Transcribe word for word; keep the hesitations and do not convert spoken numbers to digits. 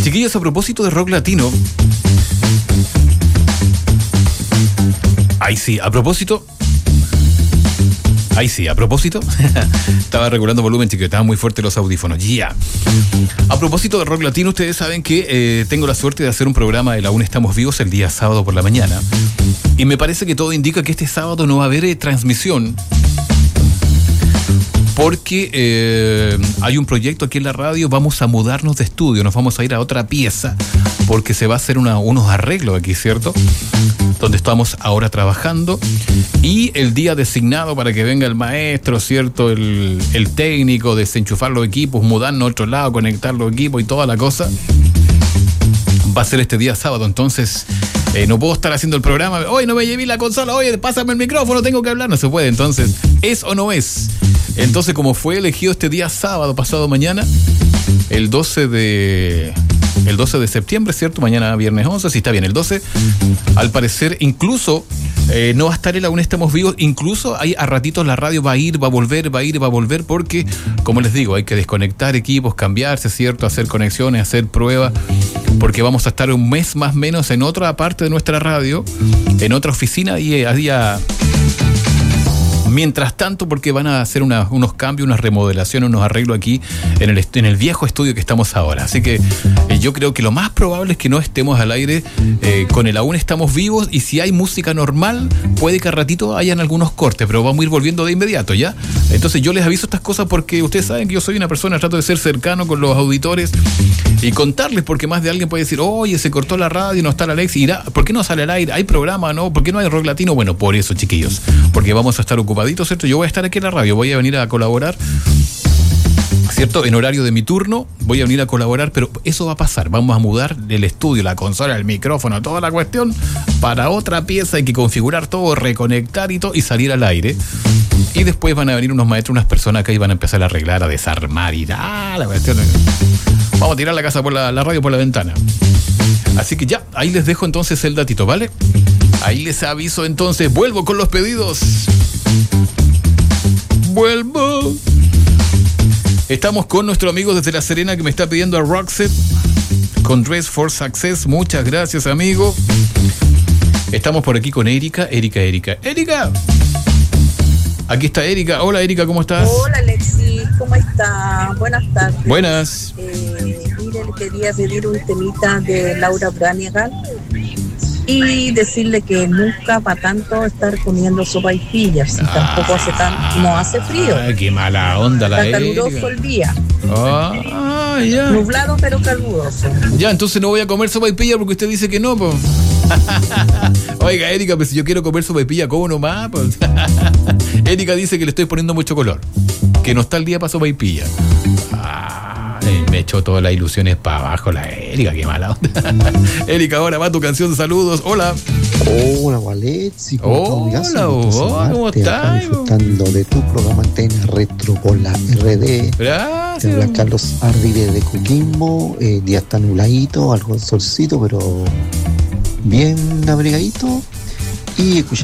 Chiquillos, a propósito de rock latino. Ay, sí, a propósito. Ay, sí, a propósito. Estaba regulando volumen, chiquillos, estaban muy fuertes los audífonos. Ya. Yeah. A propósito de rock latino, ustedes saben que eh, tengo la suerte de hacer un programa de La Aún Estamos Vivos el día sábado por la mañana. Y me parece que todo indica que este sábado no va a haber eh, transmisión. Porque eh, hay un proyecto aquí en la radio, vamos a mudarnos de estudio, nos vamos a ir a otra pieza, porque se va a hacer una, unos arreglos aquí, ¿cierto? Donde estamos ahora trabajando, y el día designado para que venga el maestro, ¿cierto? El, el técnico, desenchufar los equipos, mudarnos a otro lado, conectar los equipos y toda la cosa, va a ser este día sábado. Entonces eh, no puedo estar haciendo el programa, hoy no me llevé la consola, oye, pásame el micrófono, tengo que hablar, no se puede. Entonces, ¿es o no es? Entonces, como fue elegido este día sábado, pasado mañana, el doce de el doce de septiembre, ¿cierto? Mañana viernes once, sí, está bien, el doce. Al parecer, incluso eh, no va a estar el Aún Estamos Vivos. Incluso hay, a ratitos la radio va a ir, va a volver, va a ir, va a volver, porque, como les digo, hay que desconectar equipos, cambiarse, ¿cierto? Hacer conexiones, hacer pruebas, porque vamos a estar un mes más o menos en otra parte de nuestra radio, en otra oficina, y a día... Mientras tanto, porque van a hacer una, unos cambios, unas remodelaciones, unos arreglos aquí en el, est- en el viejo estudio que estamos ahora. Así que eh, yo creo que lo más probable es que no estemos al aire eh, con el Aún Estamos Vivos, y si hay música normal, puede que a ratito hayan algunos cortes, pero vamos a ir volviendo de inmediato, ¿ya? Entonces yo les aviso estas cosas porque ustedes saben que yo soy una persona, trato de ser cercano con los auditores y contarles, porque más de alguien puede decir, oye, se cortó la radio, no está la Alex, irá, ¿por qué no sale al aire? ¿Hay programa, no? ¿Por qué no hay rock latino? Bueno, por eso, chiquillos, porque vamos a estar ocupados, ¿cierto? Yo voy a estar aquí en la radio, voy a venir a colaborar, ¿cierto? En horario de mi turno, voy a venir a colaborar, pero eso va a pasar. Vamos a mudar el estudio, la consola, el micrófono, toda la cuestión, para otra pieza. Hay que configurar todo, reconectar y todo, y salir al aire. Y después van a venir unos maestros, unas personas que ahí van a empezar a arreglar, a desarmar y ah, la cuestión. Vamos a tirar la casa por la, la radio por la ventana. Así que ya, ahí les dejo entonces el datito, ¿vale? Ahí les aviso entonces, vuelvo con los pedidos. Vuelvo. Estamos con nuestro amigo desde La Serena que me está pidiendo a Roxette con Dress for Success. Muchas gracias, amigo. Estamos por aquí con Erika. Erika, Erika. Erika. Aquí está Erika. Hola, Erika, ¿cómo estás? Hola, Alexis, ¿cómo está? Buenas tardes. Buenas. Eh, mire, le quería pedir un temita de Laura Branigan y decirle que nunca para tanto estar comiendo sopaipillas, si ah, tampoco hace tan, no hace frío. Ay, qué mala onda la Está caluroso Erika. El día. Ah, ya. Nublado pero caluroso. Ya, entonces no voy a comer sopaipilla porque usted dice que no, pues. Oiga, Erika, pues si yo quiero comer sopaipilla, ¿cómo nomás? Pues? Erika dice que le estoy poniendo mucho color, que no está el día para sopaipilla. Ah. Me echó todas las ilusiones para abajo la Erika, qué mala onda. Erika, ahora va tu canción, saludos, hola. Hola, Alexi. Hola, Hugo, ¿cómo estás? Disfrutando de tu programa Antena Retro con la R D. Gracias. Te habla Carlos Ardide de Coquimbo. El eh, día está nubladito, algo de solcito, pero bien abrigadito. Y escuchando